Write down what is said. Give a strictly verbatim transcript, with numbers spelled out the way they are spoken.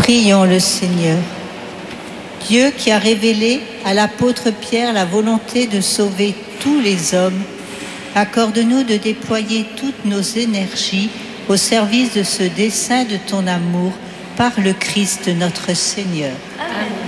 Prions le Seigneur. Dieu qui a révélé à l'apôtre Pierre la volonté de sauver tous les hommes, accorde-nous de déployer toutes nos énergies au service de ce dessein de ton amour par le Christ notre Seigneur. Amen.